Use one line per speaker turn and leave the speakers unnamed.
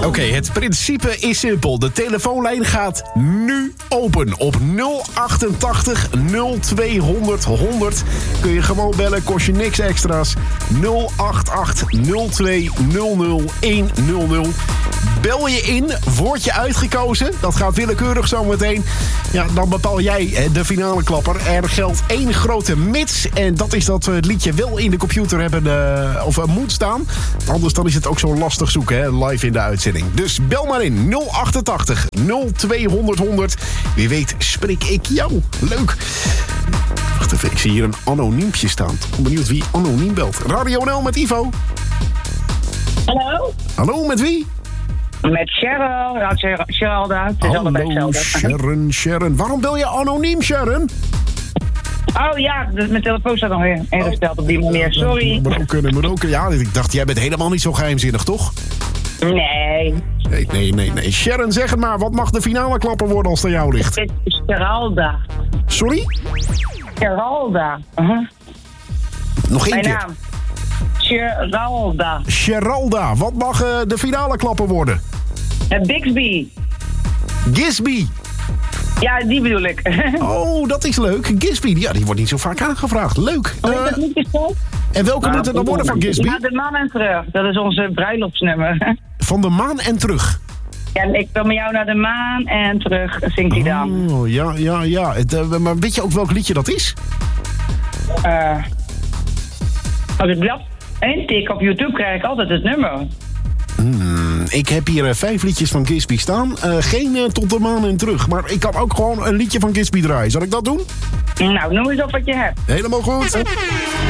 Oké, het principe is simpel. De telefoonlijn gaat nu open. Op 088 0200 100 kun je gewoon bellen. Kost je niks extra's. 088 0200 100. Bel je in, word je uitgekozen. Dat gaat willekeurig zometeen. Ja, dan bepaal jij de finale klapper. Er geldt één grote mits. En dat is dat we het liedje wel in de computer hebben of moet staan. Anders dan is het ook zo lastig zoeken, hè, live in de uitzending. Dus bel maar in 088 0200 100. Wie weet spreek ik jou. Leuk. Wacht even, ik zie hier een anoniempje staan. Ik ben benieuwd wie anoniem belt. Radio NL met Ivo.
Hallo?
Hallo, met wie?
Met Cheryl. Ja, Cheryl daar. Het is allebei
Hallo,
hetzelfde.
Sharon. Waarom bel je anoniem, Sharon?
Oh ja, mijn telefoon staat nog weer ingesteld op die manier. Sorry.
Roken. Ja, ik dacht, jij bent helemaal niet zo geheimzinnig, toch?
Nee.
Nee. Sharon, zeg het maar. Wat mag de finale klapper worden als het aan jou ligt?
Het is Geralda.
Sorry?
Geralda.
Nog één
Mijn
keer.
naam. Geralda.
Geralda. Wat mag de finale klapper worden?
Bixby.
Gisby.
Ja, die bedoel ik.
Oh, dat is leuk. Gisby, ja, die wordt niet zo vaak aangevraagd. Leuk.
Is dat niet gesproken?
En welke moet het dan worden van Gisby?
Ja, de maan en terug. Dat is onze bruiloftsnummer.
Van de maan en terug.
Ja, ik wil met jou naar de maan en terug, zingt hij dan.
Oh, ja. Maar weet je ook welk liedje dat is?
Als ik dat intik op YouTube krijg ik altijd het nummer.
Ik heb hier 5 liedjes van Gisby staan. Geen Tot de maan en terug. Maar ik kan ook gewoon een liedje van Gisby draaien. Zal ik dat doen?
Nou, noem eens op wat je hebt.
Helemaal goed.